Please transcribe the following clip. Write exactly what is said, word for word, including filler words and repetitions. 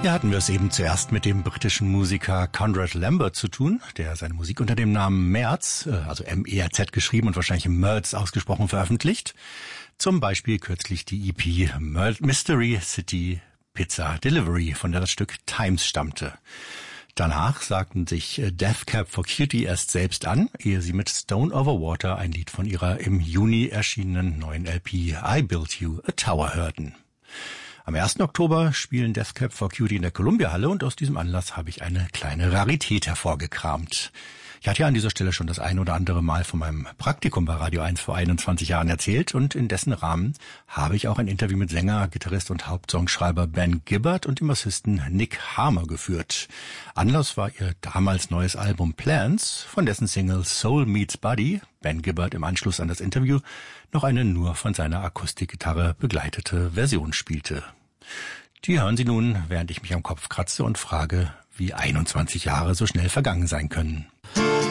Hier hatten wir es eben zuerst mit dem britischen Musiker Conrad Lambert zu tun, der seine Musik unter dem Namen Merz, also M E R Z geschrieben und wahrscheinlich Merz ausgesprochen, veröffentlicht. Zum Beispiel kürzlich die E P Mystery City Pizza Delivery, von der das Stück Times stammte. Danach sagten sich Death Cab for Cutie erst selbst an, ehe sie mit Stone Over Water ein Lied von ihrer im Juni erschienenen neuen L P I Built You a Tower hörten. Am ersten Oktober spielen Death Cab for Cutie in der Columbia-Halle und aus diesem Anlass habe ich eine kleine Rarität hervorgekramt. Ich hatte ja an dieser Stelle schon das ein oder andere Mal von meinem Praktikum bei Radio eins vor einundzwanzig Jahren erzählt und in dessen Rahmen habe ich auch ein Interview mit Sänger, Gitarrist und Hauptsongschreiber Ben Gibbard und dem Bassisten Nick Harmer geführt. Anlass war ihr damals neues Album Plans, von dessen Single Soul Meets Body Ben Gibbard im Anschluss an das Interview noch eine nur von seiner Akustikgitarre begleitete Version spielte. Die hören Sie nun, während ich mich am Kopf kratze und frage, wie einundzwanzig Jahre so schnell vergangen sein können.